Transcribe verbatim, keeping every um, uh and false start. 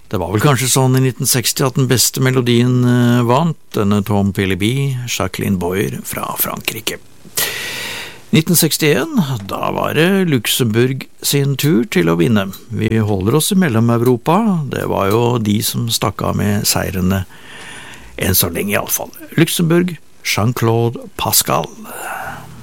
Det var vel kanskje sånn i nitten seksti at den beste melodien vant, denne Tom Philby, Jacqueline Boyer fra Frankrike. nitten sekstien, da var det Luxembourg sin tur til å vinne. Vi holder oss i Mellom-Europa, det var jo de som stakk av med seirene, enn så lenge i alle fall. Luxembourg, Jean-Claude Pascal.